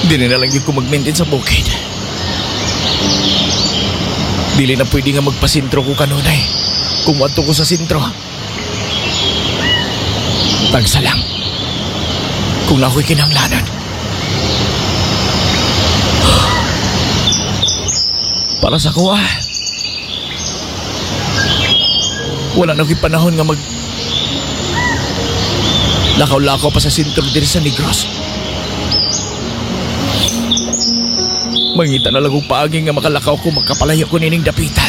Dili na lang yung ko mag-maintain sa bukid. Dili na pwede nga magpasintro ko kanunay. Kung wato ko sa sintro, tagsa lang. Kung na ako'y kinanglanan. Para sa kuha, wala na ako'y panahon nga lakaw-lakaw pa sa sintro diri sa Negros. Mangita na lang kong paaging nga makalakaw ko, magkapalayo ko nining dapita.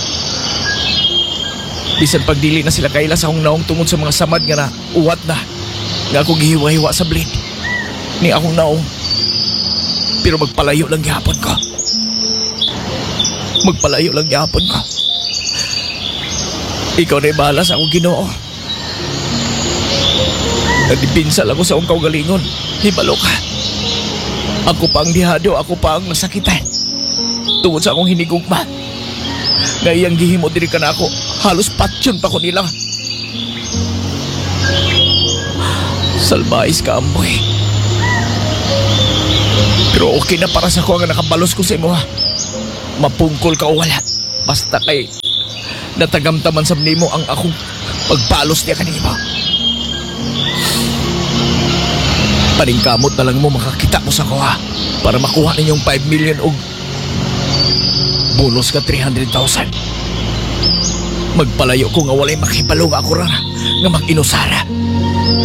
Bisan pagdili na sila kaila sa akong naong tungod sa mga samad nga na uwat na nga akong gihiwa-hiwa sa blade ni akong naong. Pero magpalayo lang gihapon ko. Magpalayo lang gihapon ko. Ikaw na'y bahala sa akong Ginoo. Nagdipinsal ako sa akong kaugalingon. Hibalo ka. Ako pa ang dihado, ako pa ang nasakitan. Tungod sa akong hinigugma. Ngayang gihimo diri ka na ako, halos patsyon pa ko nila. Salbais ka, Amboy. Pero okay na para sa ko nga nakabalos ko sa imo, ha. Mapungkol ka o wala. Basta kay natagamtaman sa nimo ang akong pagpalos niya kanimo. Paningkamot na lang mo makakita mo sa ko, ha, para makuha ninyong 5 million og bonus ka 300,000. Magpalayo ko nga walay makipalong ako ra nga mag-inusara.